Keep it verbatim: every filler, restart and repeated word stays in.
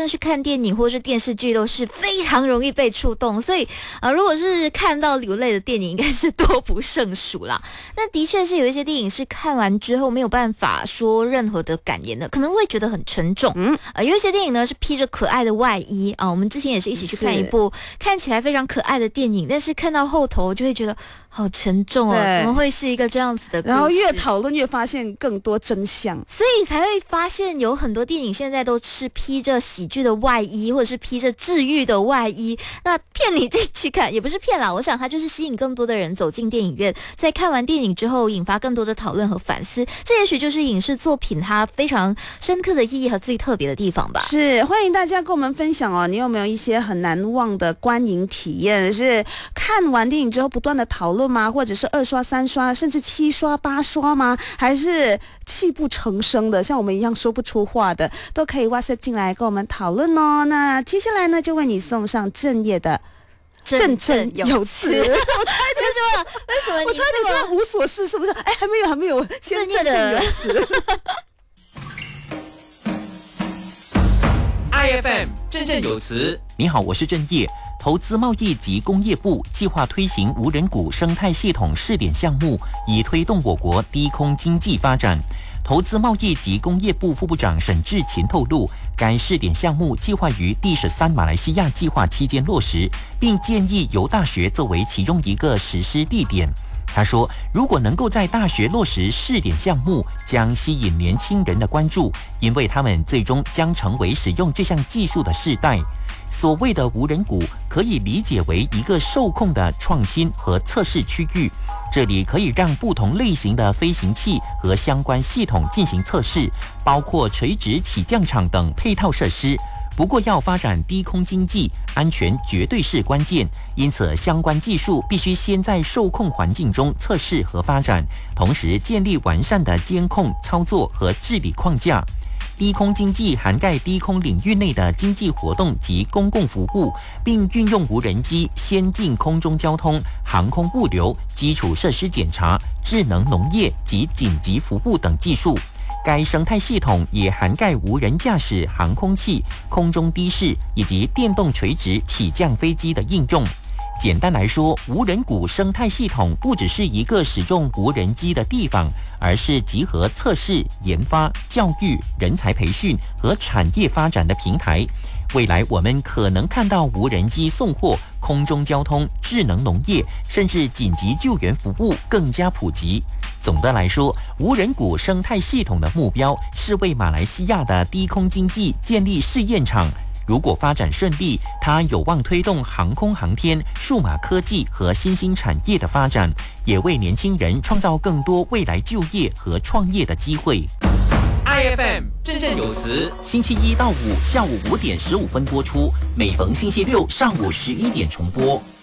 论是看电影或是电视剧都是非常容易被触动，所以呃，如果是看到流泪的电影应该是多不胜数啦。那的确是有一些电影是看完之后没有办法说任何的感言的，可能会觉得很沉重。嗯，呃，有一些电影呢是披着可爱的外衣啊、呃，我们之前也是一起去看一部看起来非常可爱的电影，但是看到后头就会觉得好沉重哦，怎么会是一个这样子的故事？ 然后越讨论越发现更多真相， 所以才会发现有很多电影现在都是披着喜剧的外衣，或者是披着治愈的外衣，那骗你进去看，也不是骗啦，我想它就是吸引更多的人走进电影院，在看完电影之后引发更多的讨论和反思，这也许就是影视作品它非常深刻的意义和最特别的地方吧。 是，欢迎大家跟我们分享哦，你有没有一些很难忘的观影体验？是看完电影之后不断的讨论吗？或者是二刷、三刷，甚至七刷、八刷吗？还是泣不成声的，像我们一样说不出话的，都可以 WhatsApp 进来跟我们讨论哦。那接下来呢，就为你送上正业的振振有词。我猜的是吗？为什么你我猜的现在无所事是不是？哎，还没有，还没有，先振振有词。 I F M 振振有词，你好，我是振业。投资贸易及工业部计划推行无人股生态系统试点项目，以推动我国低空经济发展。投资贸易及工业部副部长沈志勤透露，该试点项目计划于第十三马来西亚计划期间落实，并建议由大学作为其中一个实施地点。他说，如果能够在大学落实试点项目，将吸引年轻人的关注，因为他们最终将成为使用这项技术的世代。所谓的无人股可以理解为一个受控的创新和测试区域，这里可以让不同类型的飞行器和相关系统进行测试，包括垂直起降场等配套设施。不过要发展低空经济，安全绝对是关键，因此相关技术必须先在受控环境中测试和发展，同时建立完善的监控、操作和治理框架。低空经济涵盖低空领域内的经济活动及公共服务，并运用无人机、先进空中交通、航空物流、基础设施检查、智能农业及紧急服务等技术。该生态系统也涵盖无人驾驶航空器、空中的士以及电动垂直起降飞机的应用。简单来说，无人股生态系统不只是一个使用无人机的地方，而是集合测试、研发、教育、人才培训和产业发展的平台。未来我们可能看到无人机送货、空中交通、智能农业，甚至紧急救援服务更加普及。总的来说，无人股生态系统的目标是为马来西亚的低空经济建立试验场。如果发展顺利，它有望推动航空航天、数码科技和新兴产业的发展，也为年轻人创造更多未来就业和创业的机会。I F M 振振有词，星期一到五下午五点十五分播出，每逢星期六上午十一点重播。